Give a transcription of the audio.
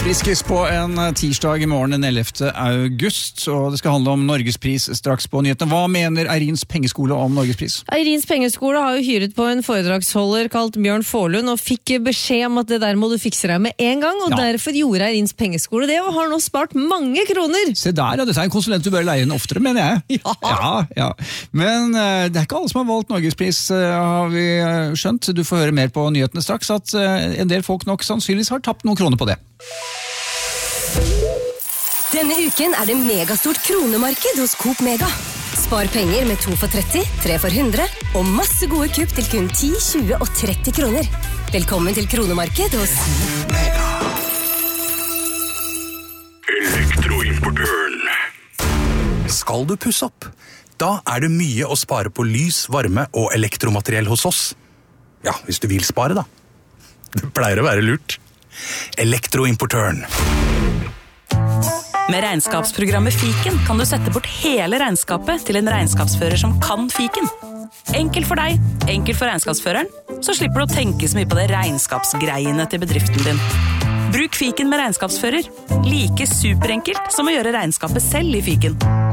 Friskis på en tirsdag I morgen den 11. august, og det skal handle om Norgespris straks på nyhetene. Hva mener Eirins Pengeskole om Norgespris? Eirins Pengeskole har jo hyret på en foredragsholder kalt Bjørn Forlund, og fikk beskjed om at det der må du fikse deg med en gang, og derfor gjorde Eirins Pengeskole det, og har nå spart mange kroner. Se der, dette en konsulent du bør leie inn oftere, mener jeg. Ja. Men det ikke alle som har valgt Norgespris, har vi skjønt. Du får høre mer på nyhetene straks, at en del folk nok sannsynligvis har tapt noen kroner på det. Denne uken det megastort kronemarked hos Coop Mega. Spar penger med 2 for 30, 3 for 100 og masse gode kupp til kun 10, 20 og 30 kroner. Velkommen til kronemarked hos Coop Mega. Elektroimportøren. Skal du pusse opp? Da det mye å spare på lys, varme og elektromateriell hos oss. Ja, hvis du vil spare da. Det pleier å være lurt. Elektroimportøren. Med regnskapsprogrammet Fiken kan du sette bort hele regnskapet til en regnskapsfører som kan Fiken. Enkelt for deg, enkelt for regnskapsføreren, så slipper du å tenke så mye på det regnskapsgreiene til bedriften din. Bruk Fiken med regnskapsfører. Like superenkelt som å gjøre regnskapet selv I Fiken.